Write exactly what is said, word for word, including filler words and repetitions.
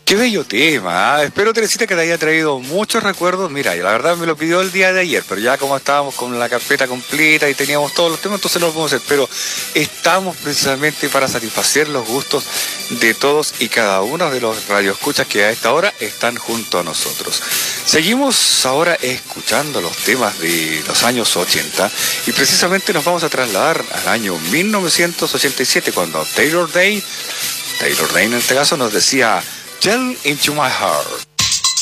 Qué bello tema, ¿eh? Espero, Teresita, que te haya traído muchos recuerdos. Mira, y la verdad me lo pidió el día de ayer, pero ya como estábamos con la carpeta completa y teníamos todos los temas, entonces no lo podemos hacer. Pero estamos precisamente para satisfacer los gustos de todos y cada uno de los radioescuchas que a esta hora están junto a nosotros. Seguimos ahora escuchando los temas de los años ochenta y precisamente nos vamos a trasladar al año mil novecientos ochenta y siete, cuando Taylor Day, Taylor Day en este caso, nos decía Tell Into My Heart.